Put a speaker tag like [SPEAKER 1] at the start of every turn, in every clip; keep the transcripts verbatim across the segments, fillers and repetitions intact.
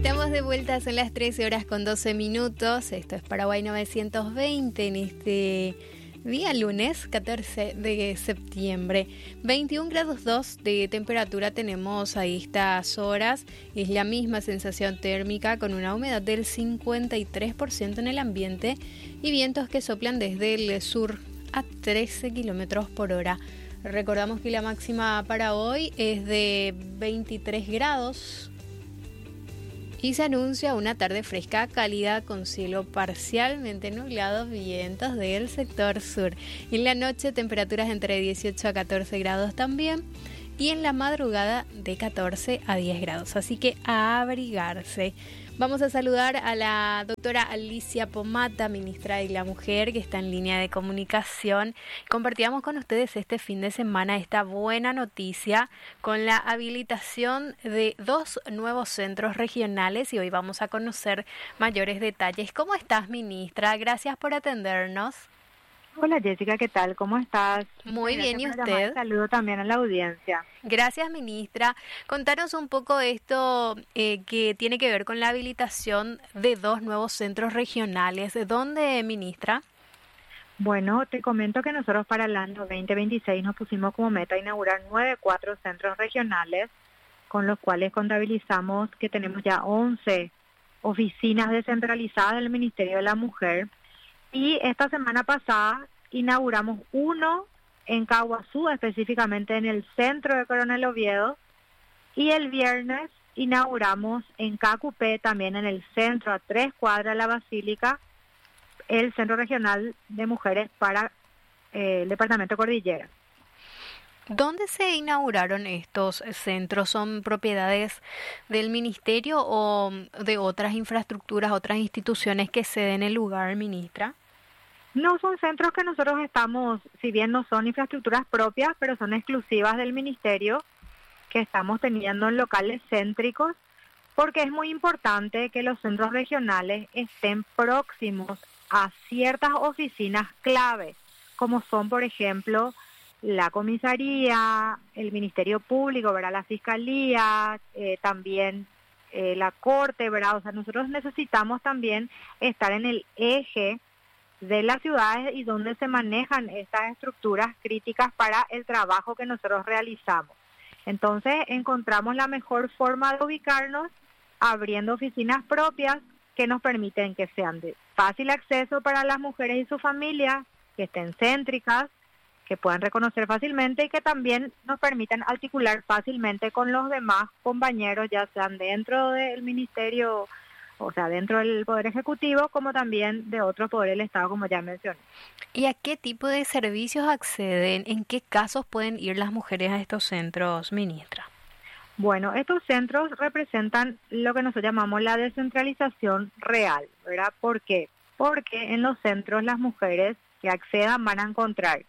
[SPEAKER 1] Estamos de vuelta, son las trece horas con doce minutos. Esto es Paraguay novecientos veinte en este día lunes catorce de septiembre. veintiún grados dos de temperatura tenemos a estas horas. Es la misma sensación térmica con una humedad del cincuenta y tres por ciento en el ambiente y vientos que soplan desde el sur a trece kilómetros por hora. Recordamos que la máxima para hoy es de veintitrés grados. Y se anuncia una tarde fresca, cálida, con cielo parcialmente nublado, vientos del sector sur. En la noche, temperaturas entre dieciocho a catorce grados también. Y en la madrugada, de catorce a diez grados. Así que a abrigarse. Vamos a saludar a la doctora Alicia Pomata, ministra de la Mujer, que está en línea de comunicación. Compartíamos con ustedes este fin de semana esta buena noticia con la habilitación de dos nuevos centros regionales y hoy vamos a conocer mayores detalles. ¿Cómo estás, ministra? Gracias por atendernos.
[SPEAKER 2] Hola Jessica, ¿qué tal? ¿Cómo estás?
[SPEAKER 1] Muy bien, ¿y
[SPEAKER 2] usted?
[SPEAKER 1] usted?
[SPEAKER 2] Saludo también a la audiencia.
[SPEAKER 1] Gracias, ministra. Contanos un poco esto eh, que tiene que ver con la habilitación de dos nuevos centros regionales. ¿De dónde, ministra?
[SPEAKER 2] Bueno, te comento que nosotros para el año veinte veintiséis nos pusimos como meta inaugurar nueve, cuatro centros regionales, con los cuales contabilizamos que tenemos ya once oficinas descentralizadas del Ministerio de la Mujer. Y esta semana pasada inauguramos uno en Caguazú, específicamente en el centro de Coronel Oviedo. Y el viernes inauguramos en Cacupé, también en el centro, a tres cuadras de la Basílica, el Centro Regional de Mujeres para eh, el Departamento Cordillera.
[SPEAKER 1] ¿Dónde se inauguraron estos centros? ¿Son propiedades del Ministerio o de otras infraestructuras, otras instituciones que ceden el lugar, ministra?
[SPEAKER 2] No, son centros que nosotros estamos, si bien no son infraestructuras propias, pero son exclusivas del Ministerio, que estamos teniendo en locales céntricos, porque es muy importante que los centros regionales estén próximos a ciertas oficinas clave, como son, por ejemplo, la comisaría, el Ministerio Público, ¿verdad? La Fiscalía, eh, también eh, la Corte, ¿verdad? O sea, nosotros necesitamos también estar en el eje de las ciudades y donde se manejan estas estructuras críticas para el trabajo que nosotros realizamos. Entonces, encontramos la mejor forma de ubicarnos abriendo oficinas propias que nos permiten que sean de fácil acceso para las mujeres y sus familias, que estén céntricas, que puedan reconocer fácilmente y que también nos permitan articular fácilmente con los demás compañeros, ya sean dentro del Ministerio, o sea, dentro del Poder Ejecutivo, como también de otros poderes del Estado, como ya mencioné.
[SPEAKER 1] ¿Y a qué tipo de servicios acceden? ¿En qué casos pueden ir las mujeres a estos centros, ministra?
[SPEAKER 2] Bueno, estos centros representan lo que nosotros llamamos la descentralización real, ¿verdad? ¿Por qué? Porque en los centros las mujeres que accedan van a encontrar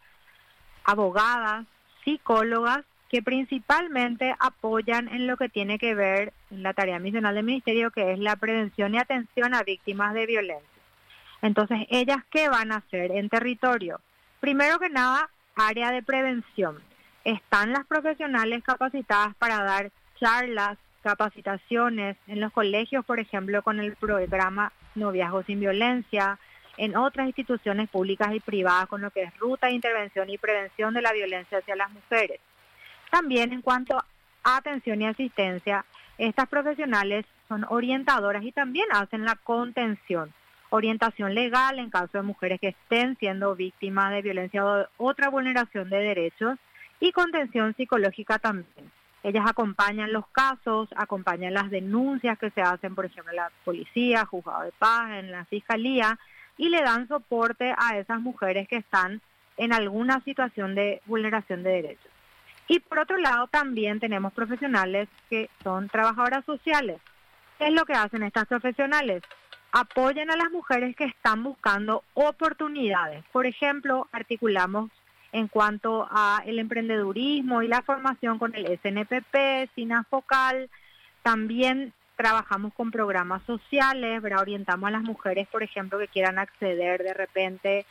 [SPEAKER 2] abogadas, psicólogas, que principalmente apoyan en lo que tiene que ver en la tarea misional del Ministerio, que es la prevención y atención a víctimas de violencia. Entonces, ¿ellas qué van a hacer en territorio? Primero que nada, área de prevención. Están las profesionales capacitadas para dar charlas, capacitaciones en los colegios, por ejemplo, con el programa Noviazgo sin Violencia, en otras instituciones públicas y privadas con lo que es ruta de intervención y prevención de la violencia hacia las mujeres. También en cuanto a atención y asistencia, estas profesionales son orientadoras y también hacen la contención, orientación legal en caso de mujeres que estén siendo víctimas de violencia o de otra vulneración de derechos y contención psicológica también. Ellas acompañan los casos, acompañan las denuncias que se hacen, por ejemplo, en la policía, juzgado de paz, en la fiscalía, y le dan soporte a esas mujeres que están en alguna situación de vulneración de derechos. Y por otro lado también tenemos profesionales que son trabajadoras sociales. ¿Qué es lo que hacen estas profesionales? Apoyan a las mujeres que están buscando oportunidades. Por ejemplo, articulamos en cuanto a el emprendedurismo y la formación con el S N P P, SINAFOCAL. También trabajamos con programas sociales, ¿verdad? Orientamos a las mujeres, por ejemplo, que quieran acceder de repente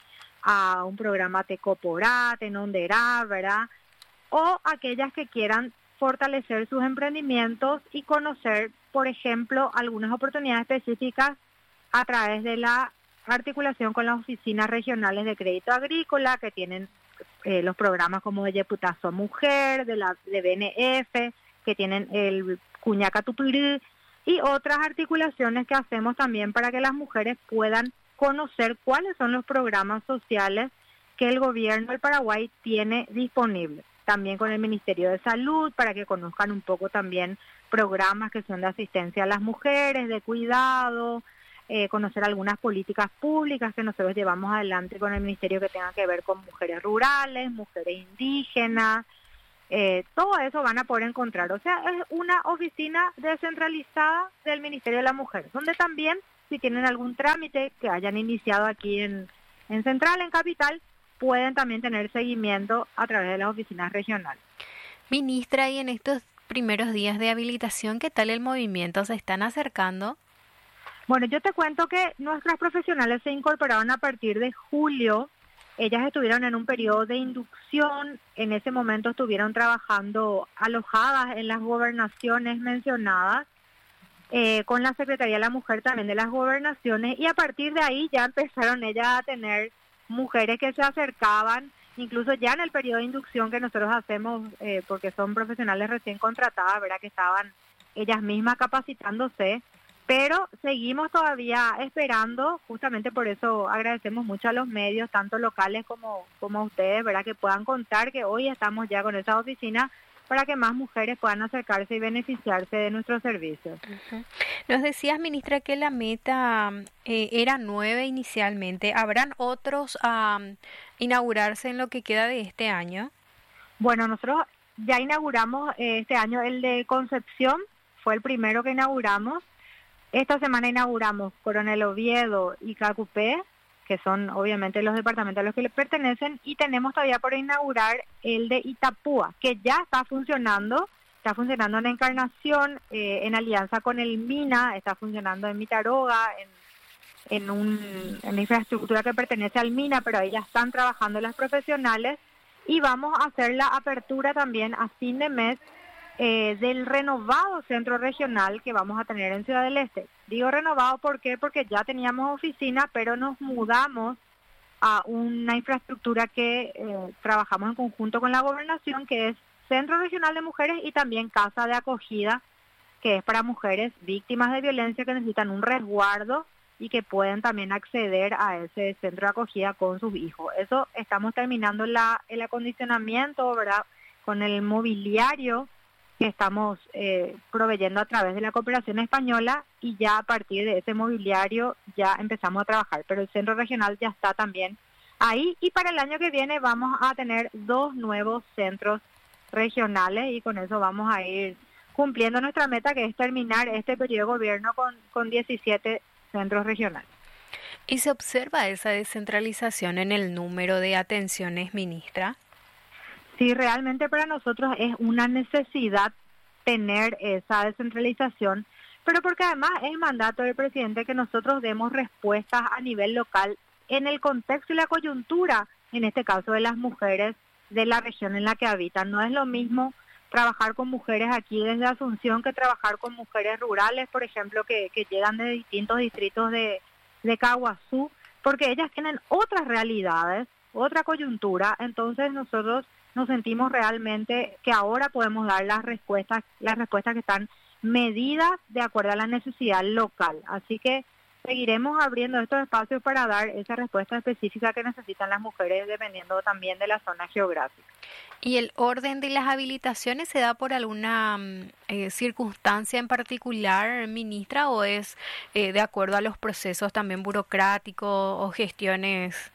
[SPEAKER 2] a un programa Tecoporá, Tenonderá, ¿verdad? O aquellas que quieran fortalecer sus emprendimientos y conocer por ejemplo, algunas oportunidades específicas a través de la articulación con las oficinas regionales de crédito agrícola, que tienen eh, los programas como de Yeputazo Mujer, de la de B N F, que tienen el Cuñaca Tupirí, y otras articulaciones que hacemos también para que las mujeres puedan conocer cuáles son los programas sociales que el gobierno del Paraguay tiene disponibles. También con el Ministerio de Salud, para que conozcan un poco también programas que son de asistencia a las mujeres, de cuidado, eh, conocer algunas políticas públicas que nosotros llevamos adelante con el Ministerio que tengan que ver con mujeres rurales, mujeres indígenas, eh, todo eso van a poder encontrar. O sea, es una oficina descentralizada del Ministerio de la Mujer, donde también, si tienen algún trámite que hayan iniciado aquí en, en Central, en Capital, pueden también tener seguimiento a través de las oficinas regionales.
[SPEAKER 1] Ministra, y en estos primeros días de habilitación, ¿qué tal el movimiento? ¿Se están acercando?
[SPEAKER 2] Bueno, yo te cuento que nuestras profesionales se incorporaron a partir de julio. Ellas estuvieron en un periodo de inducción. En ese momento estuvieron trabajando alojadas en las gobernaciones mencionadas, eh, con la Secretaría de la Mujer también de las gobernaciones, y a partir de ahí ya empezaron ellas a tener mujeres que se acercaban, incluso ya en el periodo de inducción que nosotros hacemos, eh, porque son profesionales recién contratadas, ¿verdad? Que estaban ellas mismas capacitándose, pero seguimos todavía esperando. Justamente por eso agradecemos mucho a los medios, tanto locales como, como a ustedes, ¿verdad? Que puedan contar que hoy estamos ya con esa oficina para que más mujeres puedan acercarse y beneficiarse de nuestros servicios.
[SPEAKER 1] Uh-huh. Nos decías, ministra, que la meta eh, era nueve inicialmente. ¿Habrán otros a um, inaugurarse en lo que queda de este año?
[SPEAKER 2] Bueno, nosotros ya inauguramos eh, este año el de Concepción, fue el primero que inauguramos. Esta semana inauguramos Coronel Oviedo y Cacupé, que son obviamente los departamentos a los que le pertenecen, y tenemos todavía por inaugurar el de Itapúa, que ya está funcionando, está funcionando en Encarnación, eh, en alianza con el MINA, está funcionando en Mitaroga, en, en, un, en infraestructura que pertenece al MINA, pero ahí ya están trabajando las profesionales, y vamos a hacer la apertura también a fin de mes eh, del renovado centro regional que vamos a tener en Ciudad del Este. Digo renovado, ¿por qué? Porque ya teníamos oficina, pero nos mudamos a una infraestructura que eh, trabajamos en conjunto con la gobernación, que es Centro Regional de Mujeres y también Casa de Acogida, que es para mujeres víctimas de violencia que necesitan un resguardo y que pueden también acceder a ese centro de acogida con sus hijos. Eso estamos terminando la, el acondicionamiento, ¿verdad? Con el mobiliario que estamos eh, proveyendo a través de la cooperación española, y ya a partir de ese mobiliario ya empezamos a trabajar, pero el centro regional ya está también ahí, y para el año que viene vamos a tener dos nuevos centros regionales, y con eso vamos a ir cumpliendo nuestra meta, que es terminar este periodo de gobierno con, con diecisiete centros regionales.
[SPEAKER 1] ¿Y se observa esa descentralización en el número de atenciones, ministra?
[SPEAKER 2] Sí, realmente para nosotros es una necesidad tener esa descentralización, pero porque además es mandato del presidente que nosotros demos respuestas a nivel local en el contexto y la coyuntura, en este caso de las mujeres de la región en la que habitan. No es lo mismo trabajar con mujeres aquí desde Asunción que trabajar con mujeres rurales, por ejemplo, que, que llegan de distintos distritos de, de Caguazú, porque ellas tienen otras realidades, otra coyuntura. Entonces nosotros nos sentimos realmente que ahora podemos dar las respuestas, las respuestas que están medidas de acuerdo a la necesidad local. Así que seguiremos abriendo estos espacios para dar esa respuesta específica que necesitan las mujeres, dependiendo también de la zona geográfica.
[SPEAKER 1] ¿Y el orden de las habilitaciones se da por alguna eh, circunstancia en particular, ministra, o es eh, de acuerdo a los procesos también burocráticos o gestiones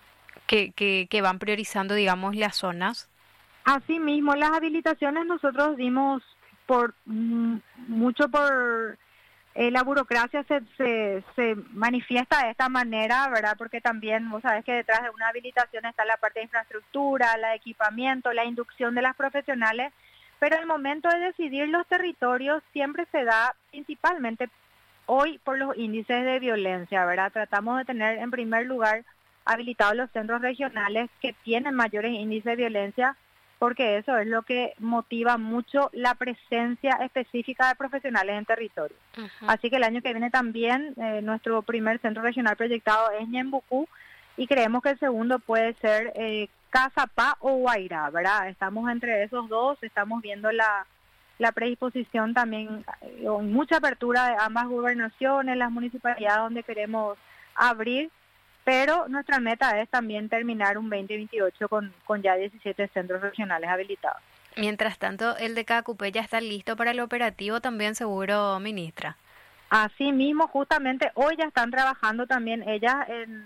[SPEAKER 1] que, que, que van priorizando, digamos, las zonas?
[SPEAKER 2] Asimismo, las habilitaciones nosotros dimos por mm, mucho por eh, la burocracia se, se se manifiesta de esta manera, ¿verdad? Porque también vos sabés que detrás de una habilitación está la parte de infraestructura, la de equipamiento, la inducción de las profesionales, pero el momento de decidir los territorios siempre se da principalmente hoy por los índices de violencia, ¿verdad? Tratamos de tener en primer lugar habilitados los centros regionales que tienen mayores índices de violencia, porque eso es lo que motiva mucho la presencia específica de profesionales en territorio. Uh-huh. Así que el año que viene también eh, nuestro primer centro regional proyectado es Ñembucú, y creemos que el segundo puede ser eh, Cazapá o Guairá, ¿verdad? Estamos entre esos dos, estamos viendo la, la predisposición también, eh, mucha apertura de ambas gobernaciones, las municipalidades donde queremos abrir, pero nuestra meta es también terminar un veinte veintiocho con, con ya diecisiete centros regionales habilitados.
[SPEAKER 1] Mientras tanto, el de Cacupé ya está listo para el operativo también, seguro, ministra.
[SPEAKER 2] Así mismo, justamente hoy ya están trabajando también ellas en,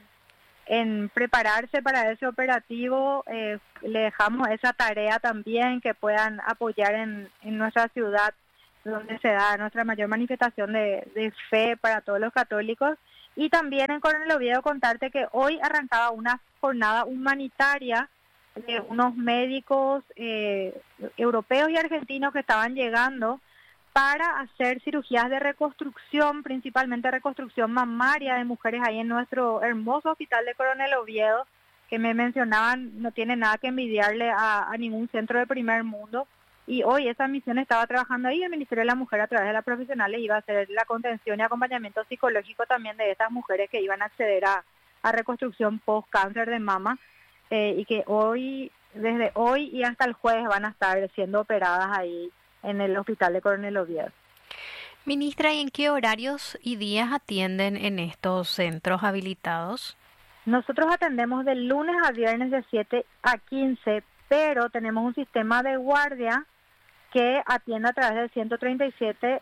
[SPEAKER 2] en prepararse para ese operativo. Eh, le dejamos esa tarea también, que puedan apoyar en, en nuestra ciudad, donde se da nuestra mayor manifestación de, de fe para todos los católicos. Y también en Coronel Oviedo contarte que hoy arrancaba una jornada humanitaria de unos médicos eh, europeos y argentinos que estaban llegando para hacer cirugías de reconstrucción, principalmente reconstrucción mamaria de mujeres ahí en nuestro hermoso hospital de Coronel Oviedo, que me mencionaban, no tiene nada que envidiarle a, a ningún centro de primer mundo. Y hoy esa misión estaba trabajando ahí, el Ministerio de la Mujer a través de las profesionales iba a hacer la contención y acompañamiento psicológico también de estas mujeres que iban a acceder a, a reconstrucción post-cáncer de mama, eh, y que hoy, desde hoy y hasta el jueves van a estar siendo operadas ahí en el hospital de Coronel Oviedo.
[SPEAKER 1] Ministra, ¿y en qué horarios y días atienden en estos centros habilitados?
[SPEAKER 2] Nosotros atendemos de lunes a viernes de siete a quince, pero tenemos un sistema de guardia que atiende a través del ciento treinta y siete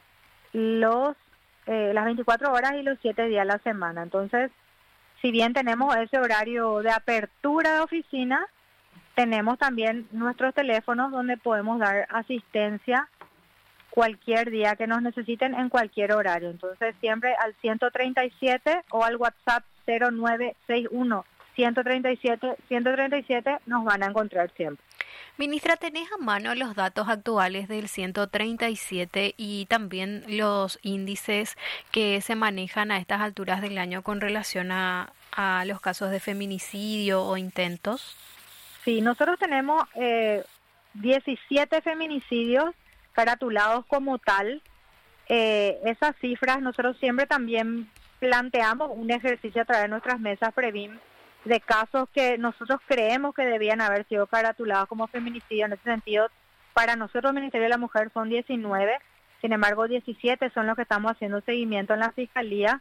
[SPEAKER 2] los, eh, las veinticuatro horas y los siete días a la semana. Entonces, si bien tenemos ese horario de apertura de oficina, tenemos también nuestros teléfonos donde podemos dar asistencia cualquier día que nos necesiten en cualquier horario. Entonces, siempre al ciento treinta y siete o al WhatsApp cero nueve seis uno, ciento treinta y siete, ciento treinta y siete nos van a encontrar siempre.
[SPEAKER 1] Ministra, ¿tenés a mano los datos actuales del ciento treinta y siete y también los índices que se manejan a estas alturas del año con relación a, a los casos de feminicidio o intentos?
[SPEAKER 2] Sí, nosotros tenemos eh, diecisiete feminicidios caratulados como tal. Eh, esas cifras nosotros siempre también planteamos un ejercicio a través de nuestras mesas Previm de casos que nosotros creemos que debían haber sido caratulados como feminicidio. En ese sentido, para nosotros el Ministerio de la Mujer son diecinueve, sin embargo diecisiete son los que estamos haciendo seguimiento en la Fiscalía,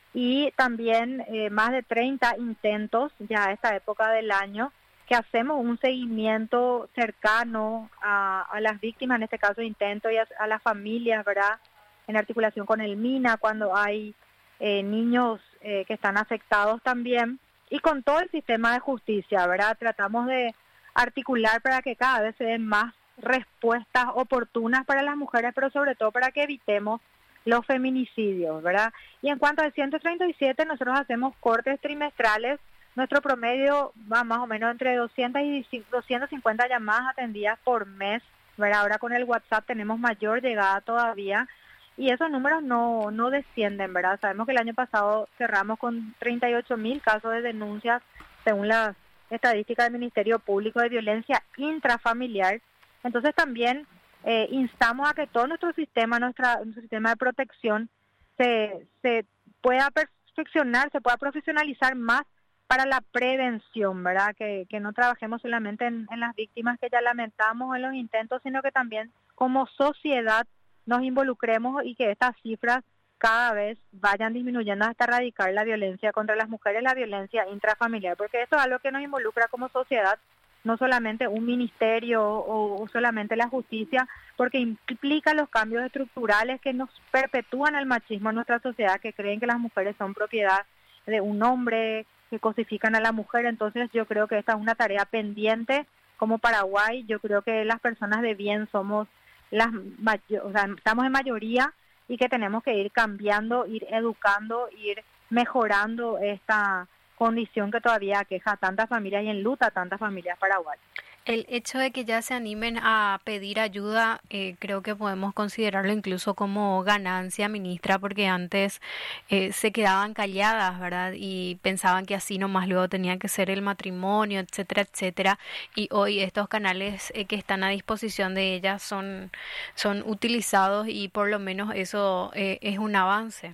[SPEAKER 2] y también eh, más de treinta intentos ya a esta época del año, que hacemos un seguimiento cercano a, a las víctimas, en este caso intento, y a, a las familias, ¿verdad? En articulación con el MINA, cuando hay eh, niños eh, que están afectados también, y con todo el sistema de justicia, ¿verdad? Tratamos de articular para que cada vez se den más respuestas oportunas para las mujeres, pero sobre todo para que evitemos los feminicidios, ¿verdad? Y en cuanto al ciento treinta y siete, nosotros hacemos cortes trimestrales. Nuestro promedio va más o menos entre doscientas y doscientas cincuenta llamadas atendidas por mes, ¿verdad? Ahora con el WhatsApp tenemos mayor llegada todavía, y esos números no, no descienden, ¿verdad? Sabemos que el año pasado cerramos con treinta y ocho mil casos de denuncias, según las estadísticas del Ministerio Público, de violencia intrafamiliar. Entonces también eh, instamos a que todo nuestro sistema, nuestra, nuestro sistema de protección se, se pueda perfeccionar, se pueda profesionalizar más para la prevención, ¿verdad? Que, que no trabajemos solamente en, en las víctimas que ya lamentamos en los intentos, sino que también como sociedad nos involucremos y que estas cifras cada vez vayan disminuyendo hasta erradicar la violencia contra las mujeres, la violencia intrafamiliar, porque esto es algo que nos involucra como sociedad, no solamente un ministerio o, o solamente la justicia, porque implica los cambios estructurales que nos perpetúan el machismo en nuestra sociedad, que creen que las mujeres son propiedad de un hombre, que cosifican a la mujer. Entonces yo creo que esta es una tarea pendiente como Paraguay. Yo creo que las personas de bien somos las, o sea, estamos en mayoría, y que tenemos que ir cambiando, ir educando, ir mejorando esta condición que todavía aqueja a tantas familias y enluta a tantas familias paraguayas.
[SPEAKER 1] El hecho de que ya se animen a pedir ayuda, eh, creo que podemos considerarlo incluso como ganancia, ministra, porque antes eh, se quedaban calladas, ¿verdad? Y pensaban que así nomás luego tenía que ser el matrimonio, etcétera, etcétera. Y hoy estos canales eh, que están a disposición de ellas son, son utilizados y por lo menos eso eh, es un avance.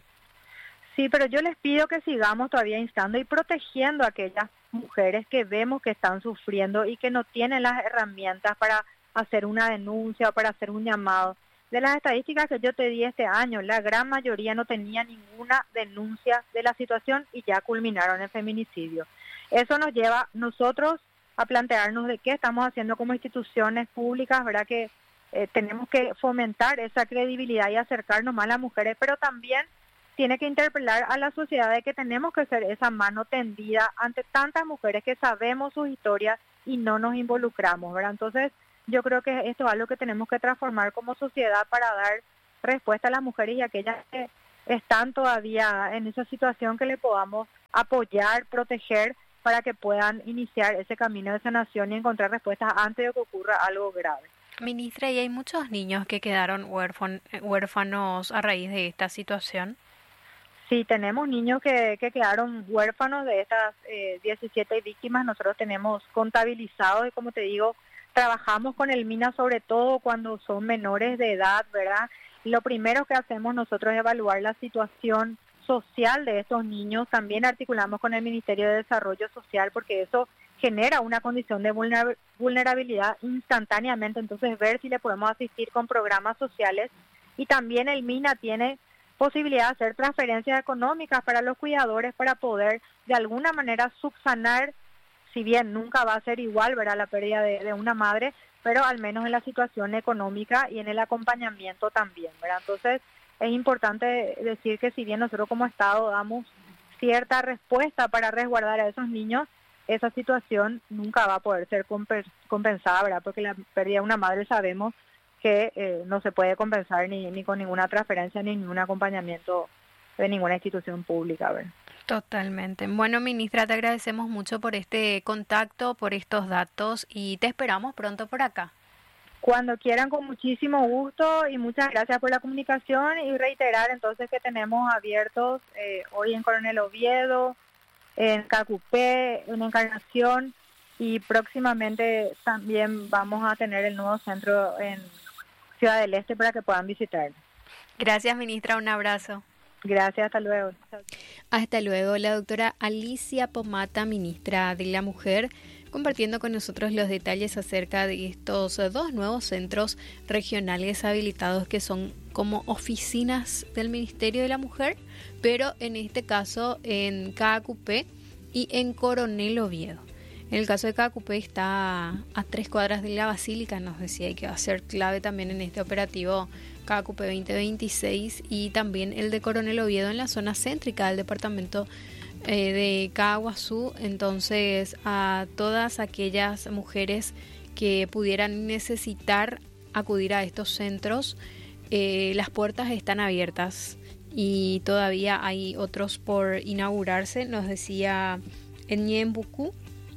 [SPEAKER 2] Sí, pero yo les pido que sigamos todavía instando y protegiendo a aquellas mujeres que vemos que están sufriendo y que no tienen las herramientas para hacer una denuncia o para hacer un llamado. De las estadísticas que yo te di este año, la gran mayoría no tenía ninguna denuncia de la situación y ya culminaron en feminicidio. Eso nos lleva nosotros a plantearnos de qué estamos haciendo como instituciones públicas, ¿verdad? Que eh, tenemos que fomentar esa credibilidad y acercarnos más a las mujeres, pero también tiene que interpelar a la sociedad de que tenemos que ser esa mano tendida ante tantas mujeres que sabemos sus historias y no nos involucramos, ¿verdad? Entonces, yo creo que esto es algo que tenemos que transformar como sociedad para dar respuesta a las mujeres y a aquellas que están todavía en esa situación, que le podamos apoyar, proteger, para que puedan iniciar ese camino de sanación y encontrar respuestas antes de que ocurra algo grave.
[SPEAKER 1] Ministra, ¿y hay muchos niños que quedaron huérfan, huérfanos a raíz de esta situación?
[SPEAKER 2] Sí, tenemos niños que, que quedaron huérfanos de estas eh, diecisiete víctimas. Nosotros tenemos contabilizados y, como te digo, trabajamos con el MINA sobre todo cuando son menores de edad, ¿verdad? Lo primero que hacemos nosotros es evaluar la situación social de estos niños. También articulamos con el Ministerio de Desarrollo Social porque eso genera una condición de vulnerabilidad instantáneamente. Entonces, ver si le podemos asistir con programas sociales. Y también el MINA tiene posibilidad de hacer transferencias económicas para los cuidadores para poder de alguna manera subsanar, si bien nunca va a ser igual, ¿verdad?, la pérdida de, de una madre, pero al menos en la situación económica y en el acompañamiento también, ¿verdad? Entonces es importante decir que si bien nosotros como Estado damos cierta respuesta para resguardar a esos niños, esa situación nunca va a poder ser compensada, ¿verdad? Porque la pérdida de una madre sabemos que eh, no se puede compensar ni, ni con ninguna transferencia ni ningún acompañamiento de ninguna institución pública, ¿verdad?
[SPEAKER 1] Totalmente. Bueno, ministra, te agradecemos mucho por este contacto, por estos datos y te esperamos pronto por acá.
[SPEAKER 2] Cuando quieran, con muchísimo gusto, y muchas gracias por la comunicación, y reiterar entonces que tenemos abiertos eh, hoy en Coronel Oviedo, en Cacupé, en Encarnación, y próximamente también vamos a tener el nuevo centro en Ciudad del Este para que puedan visitar.
[SPEAKER 1] Gracias, ministra, un abrazo.
[SPEAKER 2] Gracias, hasta luego.
[SPEAKER 1] Hasta luego, la doctora Alicia Pomata, ministra de la Mujer, compartiendo con nosotros los detalles acerca de estos dos nuevos centros regionales habilitados que son como oficinas del Ministerio de la Mujer, pero en este caso en Cacupé y en Coronel Oviedo. En el caso de Cacupé está a tres cuadras de la Basílica, nos decía, y que va a ser clave también en este operativo Cacupé veinte veintiséis, y también el de Coronel Oviedo en la zona céntrica del departamento eh, de Caaguazú. Entonces, a todas aquellas mujeres que pudieran necesitar acudir a estos centros, eh, las puertas están abiertas y todavía hay otros por inaugurarse, nos decía en Ñembucú.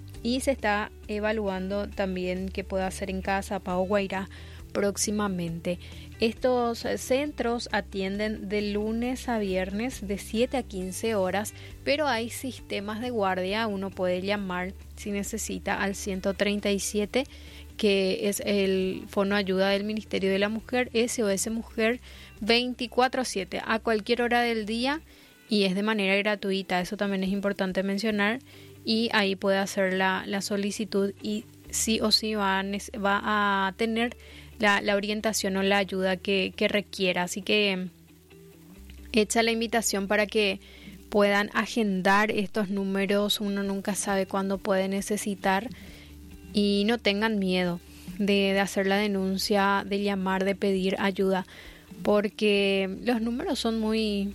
[SPEAKER 1] Y se está evaluando también que pueda hacer en Casa Pau Guairá próximamente. Estos centros atienden de lunes a viernes de siete a quince horas, pero hay sistemas de guardia. Uno puede llamar si necesita al ciento treinta y siete, que es el fono ayuda del Ministerio de la Mujer, S O S Mujer veinticuatro siete, a cualquier hora del día, y es de manera gratuita. Eso también es importante mencionar. Y ahí puede hacer la, la solicitud y sí o sí va a, va a tener la, la orientación o la ayuda que, que requiera. Así que hecha la invitación para que puedan agendar estos números. Uno nunca sabe cuándo puede necesitar, y no tengan miedo de, de hacer la denuncia, de llamar, de pedir ayuda, porque los números son muy...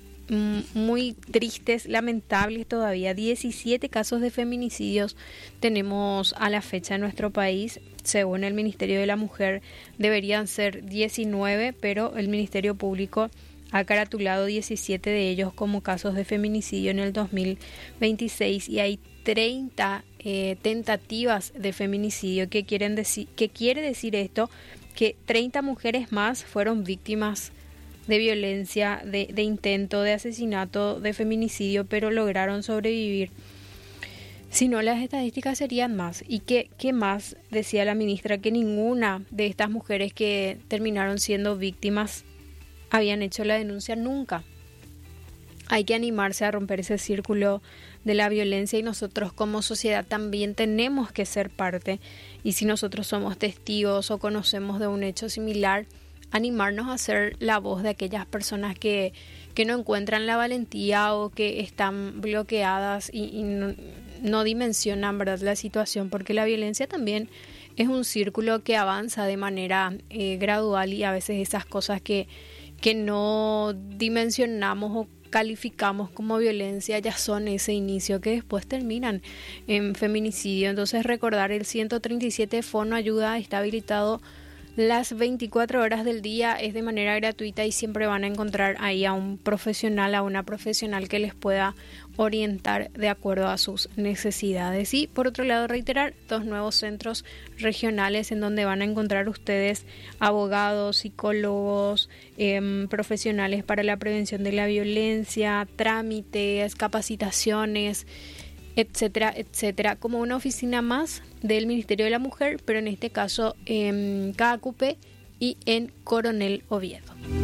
[SPEAKER 1] muy tristes, lamentables todavía. diecisiete casos de feminicidios tenemos a la fecha en nuestro país. Según el Ministerio de la Mujer deberían ser diecinueve, pero el Ministerio Público ha caratulado diecisiete de ellos como casos de feminicidio en el dos mil veintiséis, y hay treinta eh, tentativas de feminicidio. ¿Qué, quieren decir, ¿Qué quiere decir esto? Que treinta mujeres más fueron víctimas de violencia, de, de intento de asesinato, de feminicidio, pero lograron sobrevivir. Si no, las estadísticas serían más. ¿Y qué, qué más? Decía la ministra, que ninguna de estas mujeres que terminaron siendo víctimas habían hecho la denuncia nunca. Hay que animarse a romper ese círculo de la violencia y nosotros como sociedad también tenemos que ser parte. Y si nosotros somos testigos o conocemos de un hecho similar, animarnos a ser la voz de aquellas personas que, que no encuentran la valentía o que están bloqueadas y, y no, no dimensionan, ¿verdad?, la situación, porque la violencia también es un círculo que avanza de manera eh, gradual y a veces esas cosas que, que no dimensionamos o calificamos como violencia ya son ese inicio que después terminan en feminicidio. Entonces recordar el ciento treinta y siete Fono Ayuda está habilitado las veinticuatro horas del día, es de manera gratuita y siempre van a encontrar ahí a un profesional, a una profesional que les pueda orientar de acuerdo a sus necesidades. Y por otro lado, reiterar, dos nuevos centros regionales en donde van a encontrar ustedes abogados, psicólogos, eh, profesionales para la prevención de la violencia, trámites, capacitaciones, etcétera, etcétera, como una oficina más del Ministerio de la Mujer, pero en este caso en Caacupé y en Coronel Oviedo.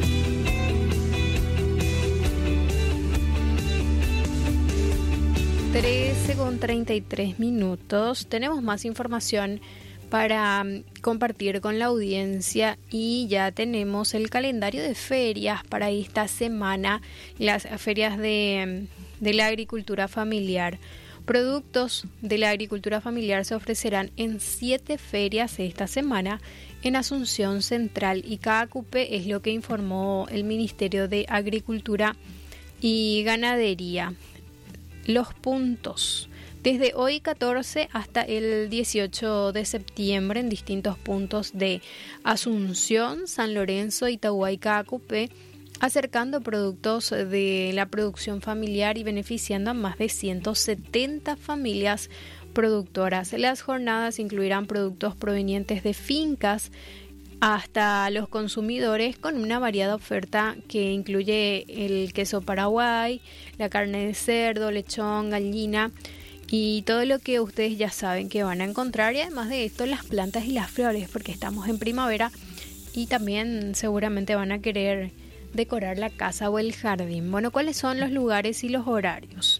[SPEAKER 1] trece con treinta y tres minutos. Tenemos más información para compartir con la audiencia y ya tenemos el calendario de ferias para esta semana, las ferias de, de la agricultura familiar. Productos de la agricultura familiar se ofrecerán en siete ferias esta semana en Asunción Central y Caacupé, es lo que informó el Ministerio de Agricultura y Ganadería. Los puntos. Desde hoy catorce hasta el dieciocho de septiembre en distintos puntos de Asunción, San Lorenzo, Itauguá y Caacupé, acercando productos de la producción familiar y beneficiando a más de ciento setenta familias productoras. Las jornadas incluirán productos provenientes de fincas hasta los consumidores con una variada oferta que incluye el queso Paraguay, la carne de cerdo, lechón, gallina y todo lo que ustedes ya saben que van a encontrar, y además de esto las plantas y las flores, porque estamos en primavera y también seguramente van a querer decorar la casa o el jardín. Bueno, ¿cuáles son los lugares y los horarios?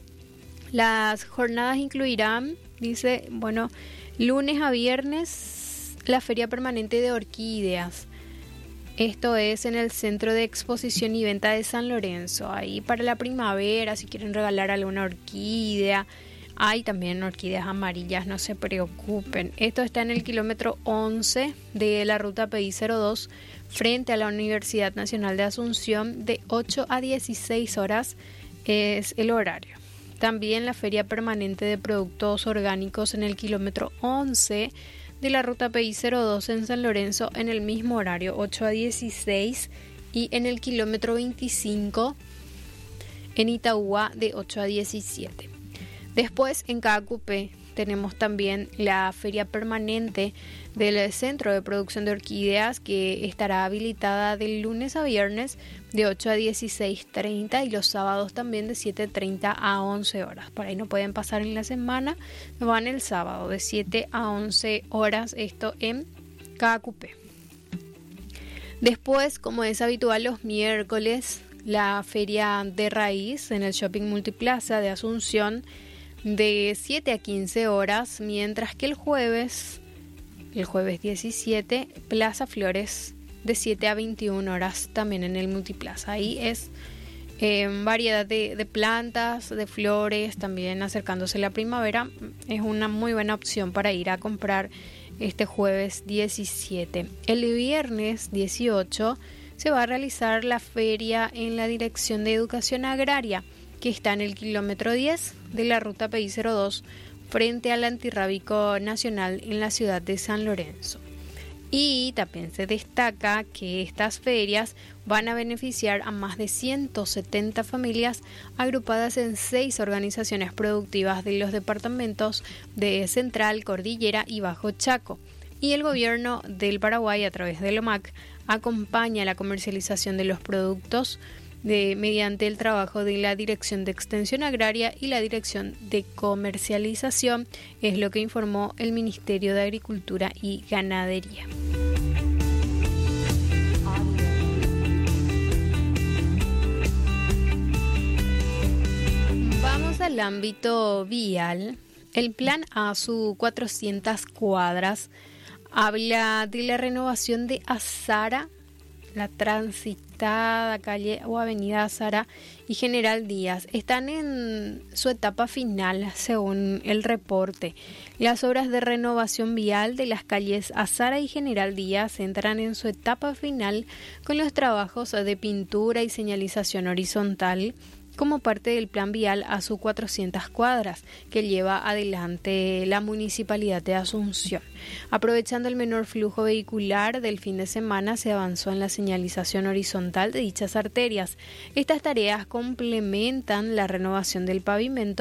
[SPEAKER 1] Las jornadas incluirán, dice, bueno, lunes a viernes, la Feria Permanente de Orquídeas. Esto es en el Centro de Exposición y Venta de San Lorenzo. Ahí para la primavera, si quieren regalar alguna orquídea. Hay también orquídeas amarillas, no se preocupen. Esto está en el kilómetro once de la ruta P I cero dos, frente a la Universidad Nacional de Asunción, de ocho a dieciséis horas es el horario. También la Feria Permanente de Productos Orgánicos en el kilómetro once de la ruta P I cero dos en San Lorenzo, en el mismo horario, ocho a dieciséis, y en el kilómetro veinticinco en Itauguá de ocho a diecisiete. Después en Caacupé tenemos también la Feria Permanente del Centro de Producción de Orquídeas, que estará habilitada de lunes a viernes de ocho a dieciséis treinta y los sábados también de siete treinta a once horas. Por ahí no pueden pasar en la semana, van el sábado de siete a once horas, esto en Caacupé. Después, como es habitual los miércoles, la Feria de Raíz en el Shopping Multiplaza de Asunción de siete a quince horas, mientras que el jueves, el jueves diecisiete, Plaza Flores de siete a veintiuna horas también en el Multiplaza. Ahí es eh, variedad de, de plantas, de flores, también acercándose la primavera. Es una muy buena opción para ir a comprar este jueves diecisiete. El viernes dieciocho se va a realizar la feria en la Dirección de Educación Agraria, que está en el kilómetro diez de la ruta P I cero dos, frente al Antirrábico Nacional en la ciudad de San Lorenzo. Y también se destaca que estas ferias van a beneficiar a más de ciento setenta familias agrupadas en seis organizaciones productivas de los departamentos de Central, Cordillera y Bajo Chaco. Y el gobierno del Paraguay, a través del O M A C, acompaña la comercialización de los productos de, mediante el trabajo de la Dirección de Extensión Agraria y la Dirección de Comercialización, es lo que informó el Ministerio de Agricultura y Ganadería. Vamos al ámbito vial. El plan ASU cuatrocientas cuadras habla de la renovación de Azara, la transitada calle o avenida Azara y General Díaz. Están en su etapa final, según el reporte. Las obras de renovación vial de las calles Azara y General Díaz entran en su etapa final con los trabajos de pintura y señalización horizontal como parte del plan vial ASU cuatrocientas cuadras que lleva adelante la Municipalidad de Asunción. Aprovechando el menor flujo vehicular del fin de semana, se avanzó en la señalización horizontal de dichas arterias. Estas tareas complementan la renovación del pavimento